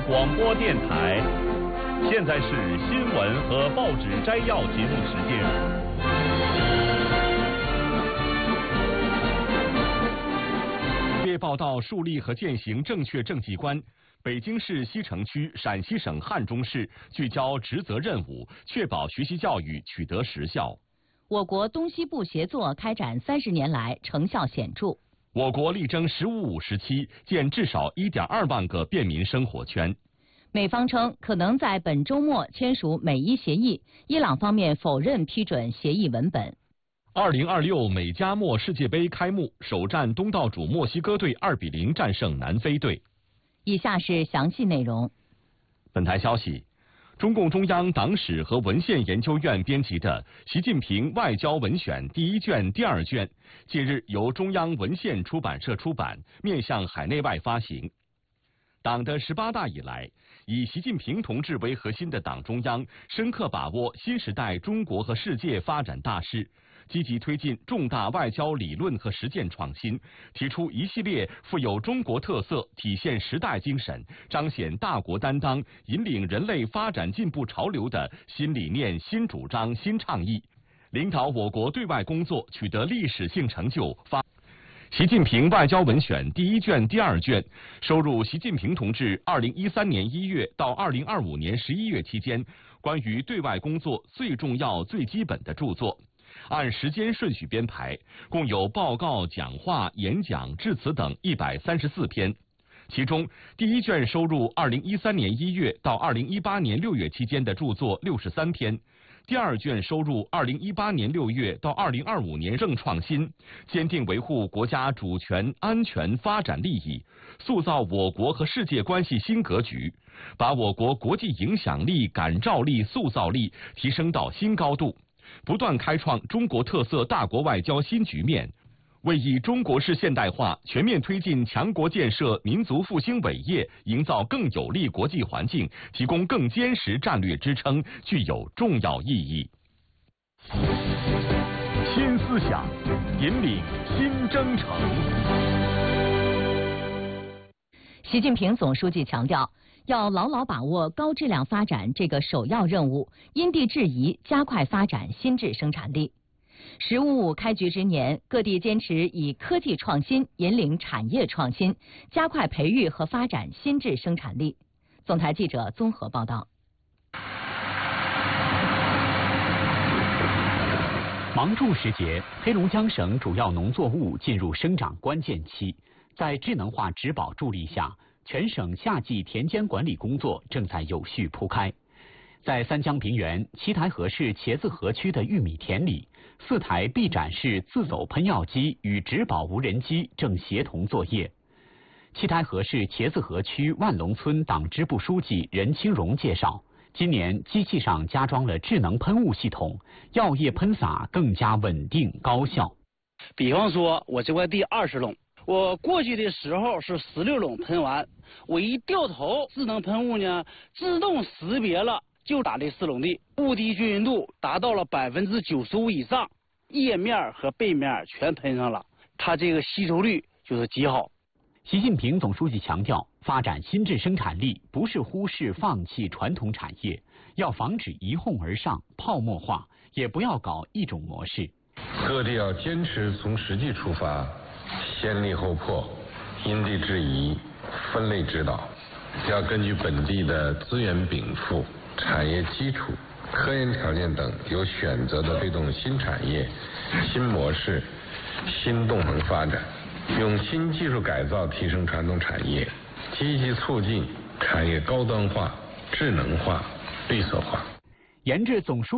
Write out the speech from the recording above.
广播电台。现在是新闻和报纸摘要节目时间。报道树立和践行正确政绩观。北京市西城区陕西省汉中市聚焦职责任务，确保学习教育取得实效。 我国东西部协作开展30年来成效显著。 我国力争“15+5”时期建至少1.2万个便民生活圈。 美方称可能在本周末签署美伊协议，伊朗方面否认批准协议文本。 2026美加墨世界杯开幕，首战东道主墨西哥队2-0战胜南非队。 以下是详细内容。 本台消息，中共中央党史和文献研究院编辑的《习近平外交文选》第1卷、第2卷，近日由中央文献出版社出版，面向海内外发行。党的18大以来，以习近平同志为核心的党中央深刻把握新时代中国和世界发展大势，积极推进重大外交理论和实践创新，提出一系列富有中国特色、体现时代精神、彰显大国担当、引领人类发展进步潮流的新理念、新主张、新倡议，领导我国对外工作取得历史性成就。习近平外交文选第1卷、第2卷收入习近平同志2013年1月到2025年11月期间关于对外工作最重要、最基本的著作。按时间顺序编排，共有报告、讲话、演讲、致辞等134篇。其中，第1卷收入2013年1月到2018年6月期间的著作63篇。第2卷收入2018年6月到2025年正创新，坚定维护国家主权、安全、发展利益，塑造我国和世界关系新格局，把我国国际影响力、感召力、塑造力提升到新高度，不断开创中国特色大国外交新局面，为以中国式现代化全面推进强国建设、民族复兴伟业营造更有利国际环境，提供更坚实战略支撑，具有重要意义。新思想引领新征程。 习近平总书记强调，要牢牢把握高质量发展这个首要任务，因地制宜加快发展新质生产力。“15+5”开局之年，各地坚持以科技创新引领产业创新，加快培育和发展新质生产力。总台记者综合报道。 芒种时节，黑龙江省主要农作物进入生长关键期，在智能化植保助力下，全省夏季田间管理工作正在有序铺开。在三江平原七台河市茄子河区的玉米田里，4台 B 展式自走喷药机与植保无人机正协同作业。七台河市茄子河区万隆村党支部书记任清荣介绍，今年机器上加装了智能喷雾系统，药液喷洒更加稳定高效。 比方说，我这块地20垄，我过去的时候是16垄喷完，我一掉头，智能喷雾呢自动识别了。就打这4垄地，雾滴均匀度达到了95%以上，叶面和背面全喷上了，它这个吸收率就是极好。 习近平总书记强调，发展新质生产力不是忽视放弃传统产业，要防止一哄而上、泡沫化，也不要搞一种模式。 各地要坚持从实际出发，先立后破，因地制宜，分类指导，要根据本地的资源禀赋、产业基础、科研条件等有选择的推动新产业、新模式、新动能发展，用新技术改造提升传统产业，积极促进产业高端化、智能化、绿色化。 沿着总书